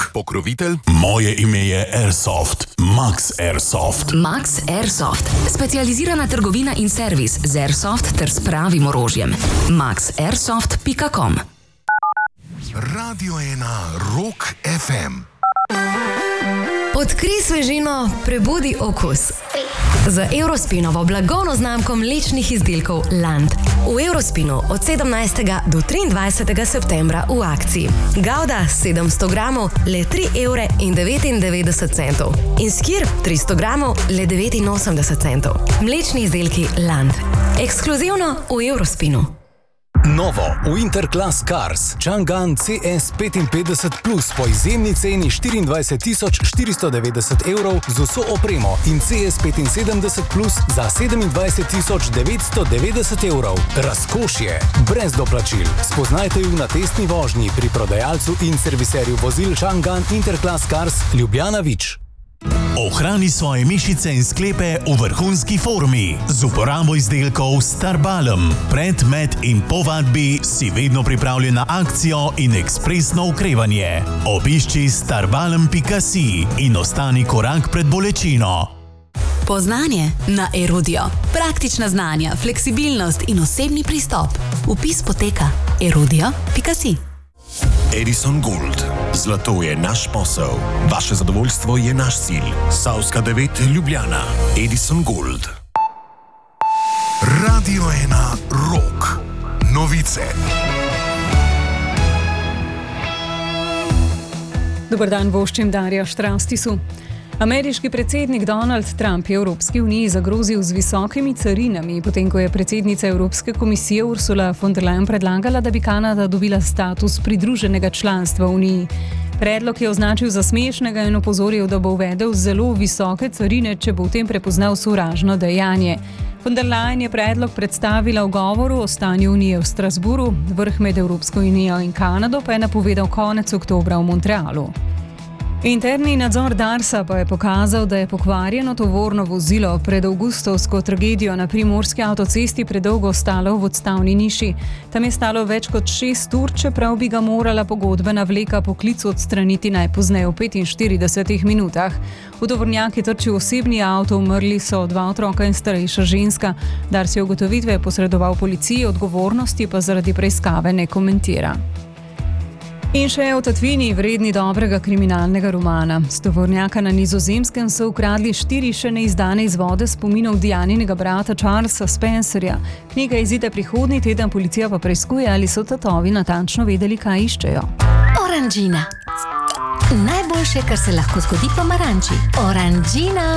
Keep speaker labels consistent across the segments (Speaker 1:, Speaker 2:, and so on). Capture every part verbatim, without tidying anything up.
Speaker 1: Pokrovitelj, moje ime je Airsoft. Max Airsoft.
Speaker 2: Max Airsoft. Specializirana trgovina in servis z Airsoft ter s pravim orožjem. max airsoft pika com.
Speaker 1: Radio ena Rock ef em.
Speaker 3: Odkrij svežino, prebudi okus. Z Eurospinovo blagovno znamko mlečnih izdelkov Land. V Eurospinu od sedemnajstega do triindvajsetega septembra v akciji. Gouda sedemsto gramov, le tri evre in devetindevetdeset centov. In skir tristo gramov, le devetinosemdeset centov. Mlečni izdelki Land. Ekskluzivno v Eurospinu.
Speaker 4: Novo Winter-Class Cars Chang'an C S petinpetdeset plus po izjemni ceni štiriindvajset tisoč štiristo devetdeset evrov z vso opremo in C S petinsedemdeset plus za sedemindvajset tisoč devetsto devetdeset evrov. Razkošje, brez doplačil. Spoznajte ju na testni vožnji pri prodajalcu in serviserju vozil Chang'an Interclass Cars Ljubljana Vič.
Speaker 5: Ohrani svoje mišice in sklepe v vrhunski formi z uporabo izdelkov Starbalm. Pred, med in po vadbi si vedno pripravljen na akcijo in ekspresno okrevanje. Obišči starbalm pika si in ostani korak pred bolečino.
Speaker 6: Poznanje na Erudio. Praktična znanja, fleksibilnost in osebni pristop. Vpis poteka erudio pika si.
Speaker 1: Edison Gold. Zlato je naš posel. Vaše zadovoljstvo je naš cilj. Savska devet Ljubljana. Edison Gold. Radio ena Rock. Novice.
Speaker 7: Dobar dan, voščim Darja Štrastisu. Ameriški predsednik Donald Trump je Evropski uniji zagrozil z visokimi carinami, potem ko je predsednica Evropske komisije Ursula von der Leyen predlagala, da bi Kanada dobila status pridruženega članstva v uniji. Predlog je označil za smešnega in opozoril, da bo uvedel zelo visoke carine, če bo v tem prepoznal sovražno dejanje. Von der Leyen je predlog predstavila v govoru o stanju unije v Strasburu, vrh med Evropsko unijo in Kanado pa je napovedal konec oktobra v Montrealu. Interni nadzor Darsa pa je pokazal, da je pokvarjeno tovorno vozilo pred avgustovsko tragedijo na primorski avtocesti predolgo stalo v odstavni niši. Tam je stalo več kot šest ur, čeprav bi ga morala pogodbena vleka po klicu odstraniti najpozneje v petinštiridesetih minutah. V tovornjak je trčil osebni avto, umrli so dva otroka in starejša ženska. Dars je ugotovitve posredoval policiji, odgovornosti pa zaradi preiskave ne komentira. In še o tatvini vredni dobrega kriminalnega romana. S tovornjaka na Nizozemskem so ukradli štiri še neizdane izvode spominov Dianinega brata Charlesa Spencerja. Knjiga izide prihodnji teden, policija pa preiskuje, ali so tatovi natančno vedeli, kaj iščejo.
Speaker 3: Oranžina. Najboljše, kar se lahko zgodi pomaranči. Oranžina.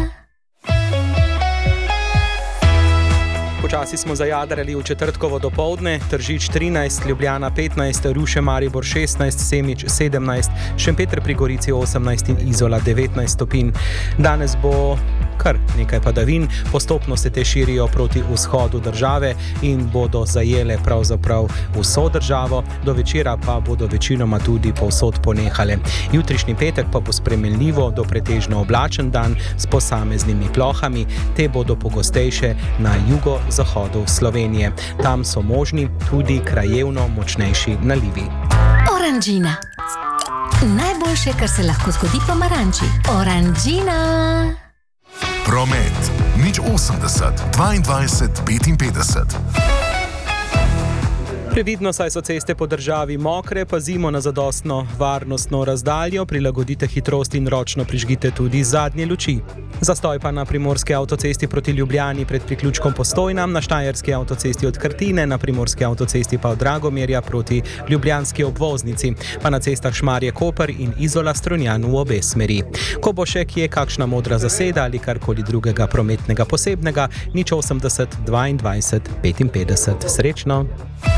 Speaker 8: Počasi smo zajadrali v četrtkovo dopoldne, Tržič trinajst, Ljubljana petnajst, Ruše Maribor šestnajst, Semič sedemnajst, Šempeter pri Gorici osemnajst in Izola devetnajst stopinj. Danes bo kar nekaj padavin, postopno se te širijo proti vzhodu države in bodo zajele pravzaprav vso državo, do večera pa bodo večinoma tudi povsod ponehale. Jutrišnji petek pa bo spremenljivo do pretežno oblačen dan s posameznimi plohami, te bodo pogostejše na jugo-zahodu Slovenije. Tam so možni tudi krajevno močnejši nalivi.
Speaker 3: Oranžina. Najboljše, kar se lahko zgodi pomaranči. Oranžina.
Speaker 1: Promet. Nič osemdeset, dvaindvajset, petinpetdeset.
Speaker 8: Previdno, saj so ceste po državi mokre, pazimo na zadostno varnostno razdaljo, prilagodite hitrost in ročno prižgite tudi zadnje luči. Zastoj pa na primorski avtocesti proti Ljubljani pred priključkom Postojna, na štajerski avtocesti od Krtine, na primorski avtocesti pa od Dragomerja proti ljubljanski obvoznici, pa na cestah Šmarje-Koper in Izola-Strunjan v obe smeri. Ko bo še kje kakšna modra zaseda ali karkoli drugega prometnega posebnega, nič osemdeset, dvaindvajset, petinpetdeset. Srečno!